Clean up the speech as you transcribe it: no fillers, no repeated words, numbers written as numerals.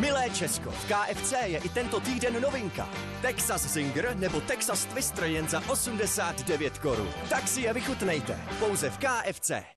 Milé Česko, v KFC je i tento týden novinka. Texas Zinger nebo Texas Twister jen za 89 korun. Tak si je vychutnejte, pouze v KFC.